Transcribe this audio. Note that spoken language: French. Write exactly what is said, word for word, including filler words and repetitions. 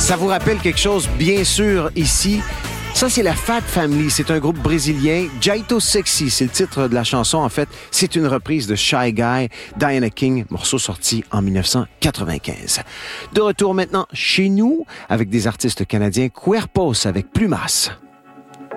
Ça vous rappelle quelque chose, bien sûr, ici? Ça, c'est la Fat Family. C'est un groupe brésilien. Jaito Sexy, c'est le titre de la chanson. En fait, c'est une reprise de Shy Guy, Diana King, morceau sorti en dix-neuf cent quatre-vingt-quinze. De retour maintenant chez nous avec des artistes canadiens, Cuerpos avec Plumas.